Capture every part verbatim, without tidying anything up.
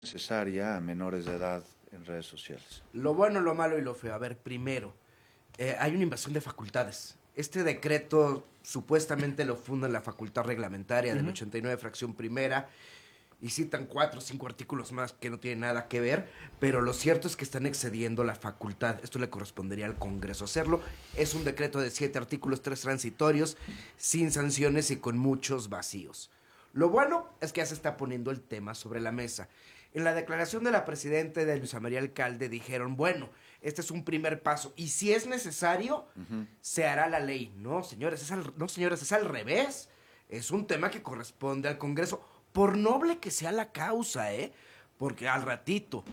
necesaria a menores de edad en redes sociales. Lo bueno, lo malo y lo feo. A ver, primero, eh, hay una invasión de facultades. Este decreto supuestamente lo funda en la facultad reglamentaria del uh-huh. ochenta y nueve, fracción primera, y citan cuatro o cinco artículos más que no tienen nada que ver, pero lo cierto es que están excediendo la facultad. Esto le correspondería al Congreso hacerlo. Es un decreto de siete artículos, tres transitorios, sin sanciones y con muchos vacíos. Lo bueno es que ya se está poniendo el tema sobre la mesa. En la declaración de la presidenta de Luisa María Alcalde dijeron, bueno, este es un primer paso y si es necesario, uh-huh. se hará la ley. No, señores, es al, no, señores, es al revés. Es un tema que corresponde al Congreso, por noble que sea la causa, ¿eh? Porque al ratito,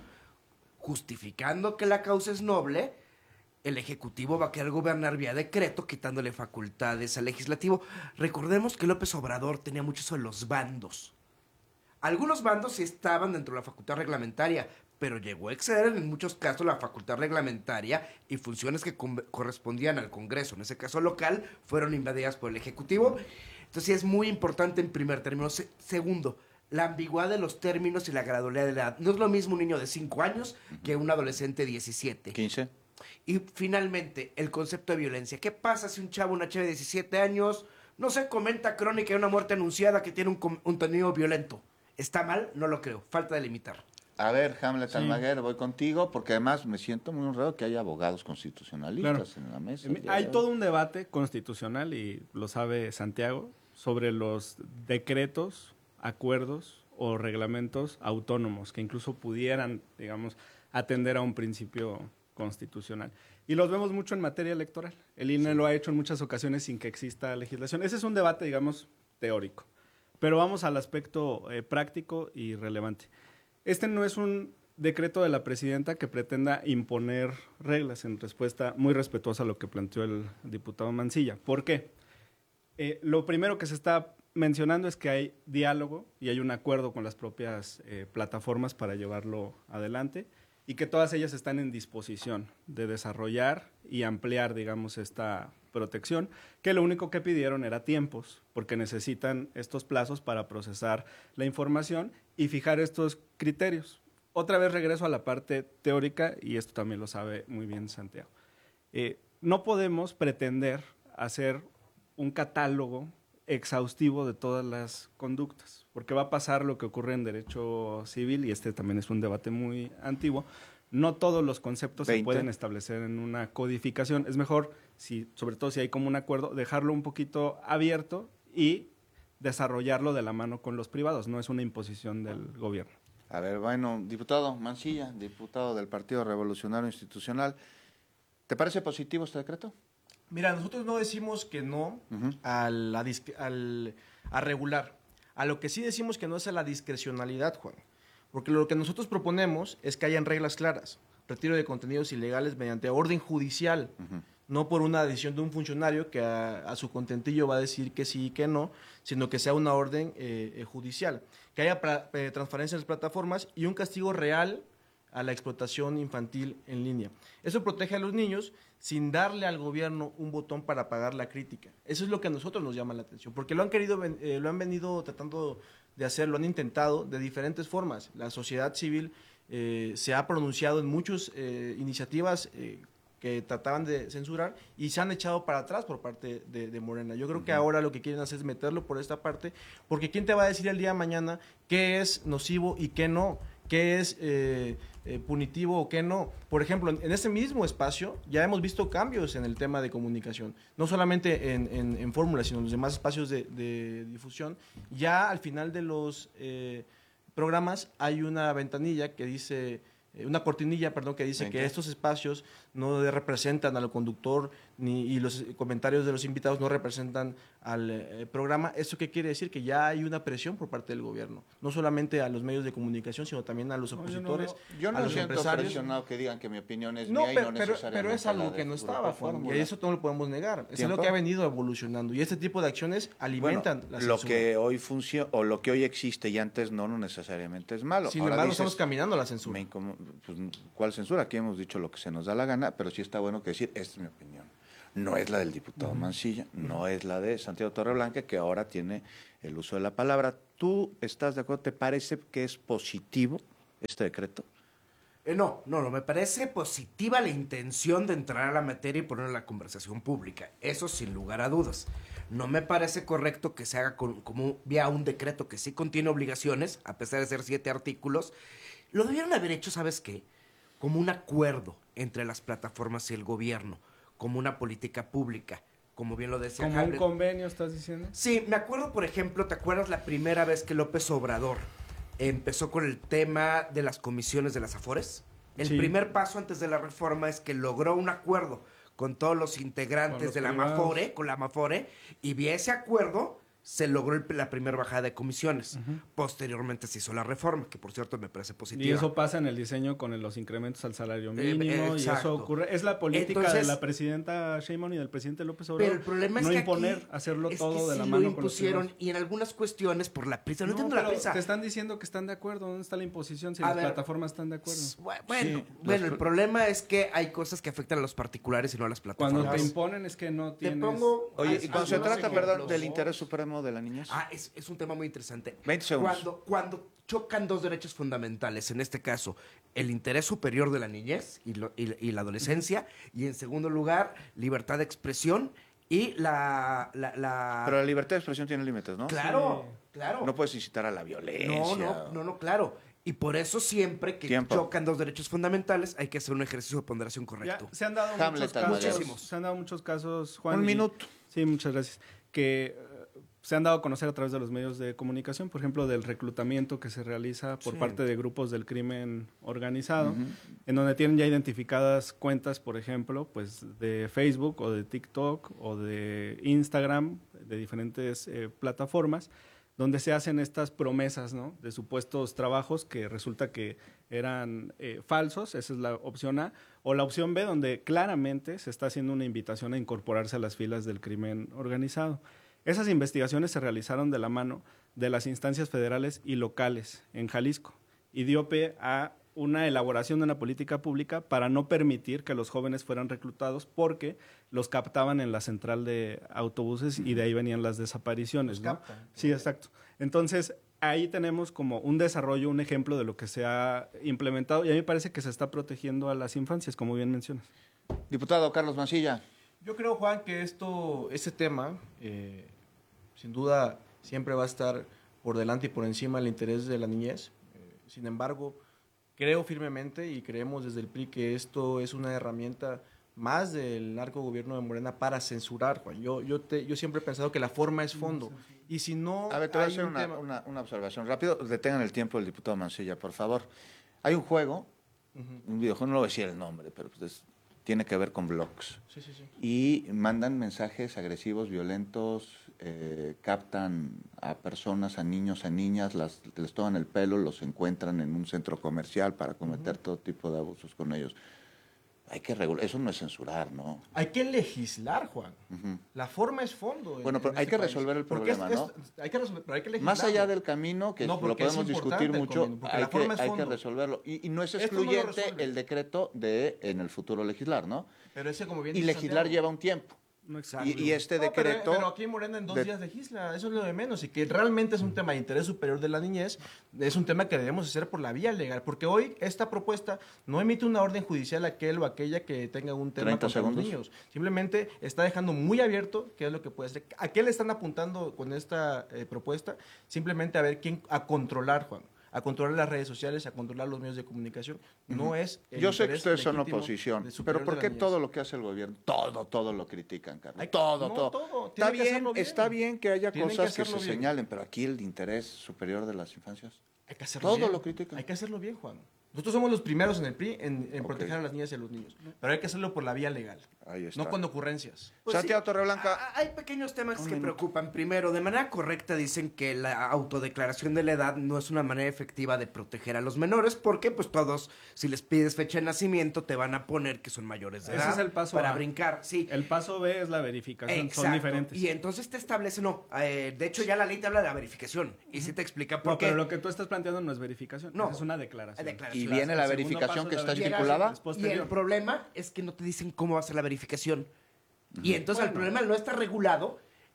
justificando que la causa es noble, el Ejecutivo va a querer gobernar vía decreto, quitándole facultades al Legislativo. Recordemos que López Obrador tenía mucho eso de los bandos. Algunos bandos sí estaban dentro de la facultad reglamentaria, pero llegó a exceder en muchos casos la facultad reglamentaria y funciones que co- correspondían al Congreso, en ese caso local, fueron invadidas por el Ejecutivo. Entonces sí es muy importante en primer término. Se- segundo, la ambigüedad de los términos y la gradualidad de la edad. No es lo mismo un niño de cinco años que un adolescente de diecisiete. quince. Y finalmente, el concepto de violencia. ¿Qué pasa si un chavo, una chava de diecisiete años, no sé, comenta crónica de una muerte anunciada que tiene un contenido violento? ¿Está mal? No lo creo. Falta de limitar. A ver, Hamlet sí. Almaguer, voy contigo, porque además me siento muy honrado que haya abogados constitucionalistas claro. en la mesa. Hay todo un debate constitucional, y lo sabe Santiago, sobre los decretos, acuerdos o reglamentos autónomos que incluso pudieran, digamos, atender a un principio constitucional. Y los vemos mucho en materia electoral. El I N E sí. lo ha hecho en muchas ocasiones sin que exista legislación. Ese es un debate, digamos, teórico. Pero vamos al aspecto eh, práctico y relevante. Este no es un decreto de la presidenta que pretenda imponer reglas, en respuesta muy respetuosa a lo que planteó el diputado Mancilla. ¿Por qué? Eh, lo primero que se está mencionando es que hay diálogo y hay un acuerdo con las propias eh, plataformas para llevarlo adelante y que todas ellas están en disposición de desarrollar y ampliar, digamos, esta protección, que lo único que pidieron era tiempos, porque necesitan estos plazos para procesar la información y fijar estos criterios. Otra vez regreso a la parte teórica, y esto también lo sabe muy bien Santiago. Eh, no podemos pretender hacer un catálogo exhaustivo de todas las conductas, porque va a pasar lo que ocurre en derecho civil, y este también es un debate muy antiguo. No todos los conceptos veinte se pueden establecer en una codificación. Es mejor, si, sobre todo si hay como un acuerdo, dejarlo un poquito abierto y desarrollarlo de la mano con los privados. No es una imposición del gobierno. A ver, bueno, diputado Mancilla, diputado del Partido Revolucionario Institucional, ¿te parece positivo este decreto? Mira, nosotros no decimos que no uh-huh. a, la, al, a regular. A lo que sí decimos que no es a la discrecionalidad, Juan. Porque lo que nosotros proponemos es que hayan reglas claras. Retiro de contenidos ilegales mediante orden judicial, uh-huh. no por una decisión de un funcionario que a, a su contentillo va a decir que sí y que no, sino que sea una orden eh, eh, judicial. Que haya pra, eh, transparencia en las plataformas y un castigo real a la explotación infantil en línea. Eso protege a los niños sin darle al gobierno un botón para apagar la crítica. Eso es lo que a nosotros nos llama la atención, porque lo han querido, eh, lo han venido tratando de hacer, lo han intentado de diferentes formas. La sociedad civil eh, se ha pronunciado en muchas eh, iniciativas eh, que trataban de censurar y se han echado para atrás por parte de, de Morena. Yo creo uh-huh. que ahora lo que quieren hacer es meterlo por esta parte, porque ¿quién te va a decir el día de mañana qué es nocivo y qué no? ¿Qué es eh, eh, punitivo o qué no? Por ejemplo, en, en ese mismo espacio ya hemos visto cambios en el tema de comunicación, no solamente en, en, en fórmulas, sino en los demás espacios de, de difusión. Ya al final de los eh, programas hay una ventanilla que dice, eh, una cortinilla, perdón, que dice que estos espacios no representan al conductor ni, y los comentarios de los invitados no representan al eh, programa. ¿Eso qué quiere decir? Que ya hay una presión por parte del gobierno, no solamente a los medios de comunicación, sino también a los opositores, no, yo no, yo no a los siento empresarios. presionado que digan que mi opinión es no, mía pero, y no pero, necesariamente pero es algo que no estaba, Juan, y eso no lo podemos negar. Es algo que ha venido evolucionando y este tipo de acciones alimentan bueno, la lo censura. que hoy funciona o lo que hoy existe y antes no, no necesariamente es malo. Sin Ahora embargo, dices, estamos caminando a la censura. Incom- pues, ¿cuál censura? Aquí hemos dicho lo que se nos da la gana, pero sí está bueno que decir, esta es mi opinión. No es la del diputado uh-huh. Mancilla, no uh-huh. es la de Santiago Torreblanca, que ahora tiene el uso de la palabra. ¿Tú estás de acuerdo? ¿Te parece que es positivo este decreto? Eh, no, no, no, me parece positiva la intención de entrar a la materia y ponerla en la conversación pública. Eso sin lugar a dudas. No me parece correcto que se haga con, como vía un decreto que sí contiene obligaciones, a pesar de ser siete artículos. Lo debieron haber hecho, ¿sabes qué? Como un acuerdo entre las plataformas y el gobierno, como una política pública, como bien lo decía Como un Hamlet. convenio, ¿estás diciendo? Sí, me acuerdo, por ejemplo, ¿te acuerdas la primera vez que López Obrador empezó con el tema de las comisiones de las Afores? El Sí. primer paso antes de la reforma es que logró un acuerdo con todos los integrantes los de la privados. Amafore, con la Amafore, y vía ese acuerdo se logró el- la primera bajada de comisiones. Ujú. Posteriormente se hizo la reforma, que por cierto me parece positiva. Y eso pasa en el diseño con el- los incrementos al salario mínimo eh, y exacto. eso ocurre. Es la política de Entonces- la presidenta Sheinbaum y del presidente López Pero Obrador. el problema es no que imponer, aquí hacerlo es todo que de sí la lo mano con los impusieron privados. y en algunas cuestiones por la prisa. No, No, entiendo la pero prisa. te están diciendo que están de acuerdo. ¿Dónde está la imposición si A las ver, plataformas están de acuerdo? S- bu- Bueno, Sí, bueno, los- el problema es que hay cosas que afectan a los particulares y no a las plataformas. Cuando te imponen es que no Te tienes... pongo Oye, al- y cuando se algunos trata, ejemplos. perdón, del interés supremo de la niñez. Ah, es, es un tema muy interesante. veinte segundos. Cuando, cuando chocan dos derechos fundamentales, en este caso, el interés superior de la niñez y, lo- y- y la adolescencia, y en segundo lugar, libertad de expresión y la... la, la- Pero la libertad de expresión tiene límites, ¿no? claro, Sí. claro. No puedes incitar a la violencia. No, no, no, no, claro. Y por eso siempre que Tiempo. chocan dos derechos fundamentales hay que hacer un ejercicio de ponderación Ya, correcto. se han dado Hamlet muchos al casos, Muchísimos. se han dado muchos casos, Juan. Un y- minuto. Sí, muchas gracias. Que eh, se han dado a conocer a través de los medios de comunicación, por ejemplo, del reclutamiento que se realiza por Sí. parte de grupos del crimen organizado, Ujú. en donde tienen ya identificadas cuentas, por ejemplo, pues de Facebook o de TikTok o de Instagram, de diferentes eh, plataformas, donde se hacen estas promesas, ¿no? De supuestos trabajos que resulta que eran eh, falsos, esa es la opción A, o la opción B, donde claramente se está haciendo una invitación a incorporarse a las filas del crimen organizado. Esas investigaciones se realizaron de la mano de las instancias federales y locales en Jalisco y dio pie a una elaboración de una política pública para no permitir que los jóvenes fueran reclutados porque los captaban en la central de autobuses y de ahí venían las desapariciones, Los ¿no? captan. Sí, exacto. Entonces, ahí tenemos como un desarrollo, un ejemplo de lo que se ha implementado y a mí me parece que se está protegiendo a las infancias, como bien mencionas. Diputado Carlos Mancilla. Yo creo, Juan, que esto, este tema, eh, sin duda, siempre va a estar por delante y por encima del interés de la niñez. Eh, sin embargo, creo firmemente y creemos desde el P R I que esto es una herramienta más del narcogobierno de Morena para censurar, Juan. Yo, yo, te, yo siempre he pensado que la forma es fondo. Y si no A ver, te voy a hay hacer un una, tema- una- una observación. Rápido, detengan el tiempo del diputado Mancilla, por favor. Hay un juego, Ujú. un videojuego, no lo voy a decir el nombre, pero pues es- tiene que ver con blogs. Sí, sí, sí. Y mandan mensajes agresivos, violentos, eh, captan a personas, a niños, a niñas, las, les toman el pelo, los encuentran en un centro comercial para cometer todo tipo de abusos con ellos. Hay que regular, eso no es censurar, ¿no? Hay que legislar, Juan. Ujú. La forma es fondo. en- Bueno, pero en hay este que país. resolver el Porque problema, es- ¿no? es- hay que resolver, pero hay que Más legislarlo. allá del camino, que No, lo porque es podemos discutir importante el mucho, camino, porque hay, la forma que, es hay que fondo. resolverlo. Y, y no es Esto no lo excluyente resuelve. el decreto de en el futuro legislar, ¿no? Pero ese, como bien Y dice legislar Santiago, lleva un tiempo. No Exacto. Y, y este No, pero- decreto... Pero, aquí en Morena en dos de- días legisla, eso es lo de menos. Y que realmente es un tema de interés superior de la niñez, es un tema que debemos hacer por la vía legal. Porque hoy esta propuesta no emite una orden judicial a aquel o aquella que tenga un tema treinta contra los segundos. niños. Simplemente está dejando muy abierto qué es lo que puede hacer. ¿A qué le están apuntando con esta eh, propuesta? Simplemente a ver quién, a controlar, Juan. A controlar las redes sociales, a controlar los medios de comunicación. No es. el Yo sé que interés ustedes son legítimo oposición, del superior pero ¿por de la qué niñez. todo lo que hace el gobierno, todo, todo lo critican, Carlos? Hay- todo, no, todo. todo. Está Tiene que bien, hacerlo bien. está bien que haya Tienen que cosas que, hacerlo se bien. señalen, pero aquí el interés superior de las infancias. Hay que hacerlo Todo bien. lo critican. Hay que hacerlo bien, Juan. Nosotros somos los primeros en el P R I en, en Ok. proteger a las niñas y a los niños. Pero hay que hacerlo por la vía legal, Ahí está. no con ocurrencias. Pues Santiago sí, Torreblanca. a- Hay pequeños temas Un que minuto. preocupan. Primero, de manera correcta dicen que la autodeclaración de la edad no es una manera efectiva de proteger a los menores porque pues todos, si les pides fecha de nacimiento, te van a poner que son mayores de Ese edad es el paso para A. brincar. Sí. El paso B es la verificación, Exacto. son diferentes. Y entonces te establece, no, eh, de hecho ya la ley te habla de la verificación y sí te explica por No, qué. pero lo que tú estás planteando no es verificación, No. es una declaración. Declaración. Y viene la El segundo verificación paso que es la está verificación. estipulada. Es Y posterior. el problema es que no te dicen cómo va a ser la verificación. Y entonces el Bueno. problema al no estar regulado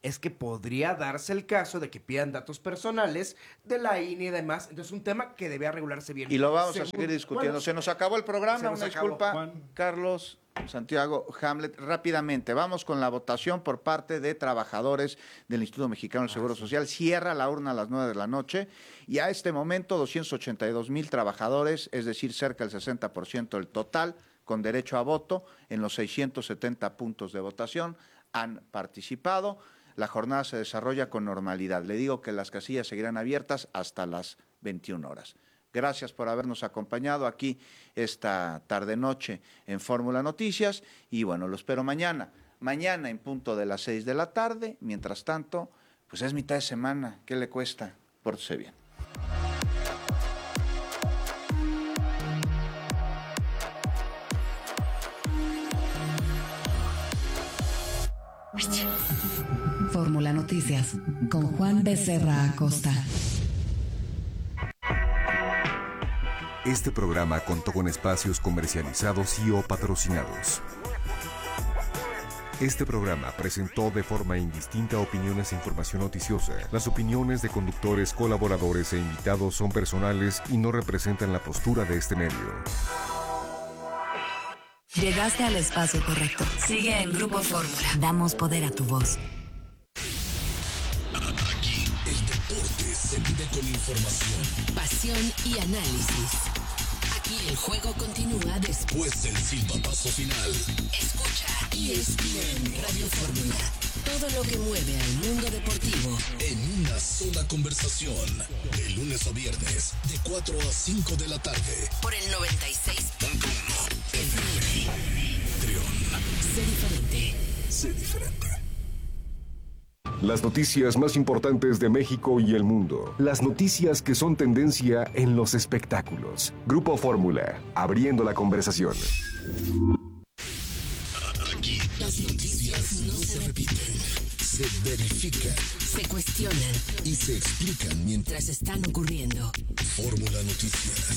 es que podría darse el caso de que pidan datos personales de la I N E y demás. Entonces, es un tema que debía regularse bien. Y lo vamos Según, a seguir discutiendo. bueno, se nos acabó el programa, se nos una acabó. disculpa. Juan. Carlos, Santiago, Hamlet, rápidamente. Vamos con la votación por parte de trabajadores del Instituto Mexicano del Seguro Social. Cierra la urna a las nueve de la noche y a este momento doscientos ochenta y dos mil trabajadores, es decir, cerca del sesenta por ciento del total, con derecho a voto en los seiscientos setenta puntos de votación, han participado. La jornada se desarrolla con normalidad. Le digo que las casillas seguirán abiertas hasta las veintiuna horas. Gracias por habernos acompañado aquí esta tarde-noche en Fórmula Noticias y bueno, lo espero mañana. Mañana en punto de las seis de la tarde. Mientras tanto, pues es mitad de semana. ¿Qué le cuesta? Pórtese bien. Fórmula Noticias con Juan Becerra Acosta. Este programa contó con espacios comercializados y o patrocinados. Este programa presentó de forma indistinta opiniones e información noticiosa. Las opiniones de conductores, colaboradores e invitados son personales y no representan la postura de este medio. Llegaste al espacio correcto. Sigue en Grupo Fórmula. Damos poder a tu voz. Aquí el deporte se vive con información, pasión y análisis. Aquí el juego continúa después del silbatazo final. Escucha E S P N Radio Fórmula. Todo lo que mueve al mundo deportivo en una sola conversación. De lunes a viernes, de cuatro a cinco de la tarde. Por el noventa y seis punto uno F M. Trión. Sé diferente. Sé diferente. Las noticias más importantes de México y el mundo. Las noticias que son tendencia en los espectáculos. Grupo Fórmula, abriendo la conversación. Aquí las noticias no se repiten, se verifican, se cuestionan y se explican mientras están ocurriendo. Fórmula Noticias.